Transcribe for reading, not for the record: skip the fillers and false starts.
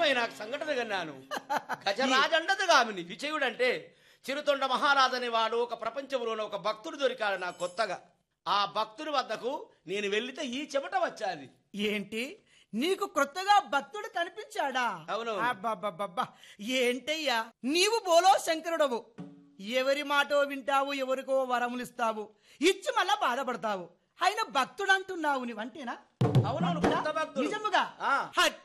అద్భుతమైన సంఘటన కన్నాను. గజరాజండదుగామిని విజయుడంటే చిరుతొండ మహారాజని వాడు ఒక ప్రపంచంలోనే ఒక భక్తుడు దొరికాడు నాకు కొత్తగా. ఆ భక్తుడి వద్దకు నేను వెళ్లితే ఈ చెమట వచ్చాది. ఏంటి, నీకు కొత్తగా భక్తుడు కనిపించాడా? అవును. అబ్బబ్బబ్బబ్బా, ఏంటయ్యా నీవు బోలో శంకరుడవు. ఎవరి మాటో వింటావు, ఎవరికో వరములు ఇస్తావు, ఇచ్చి మళ్ళా బాధపడతావు. అయినా భక్తుడు అంటున్నావు, నీవంటేనా? అవునవును, కొత్త భక్తుడు. నిజముగా ఆ.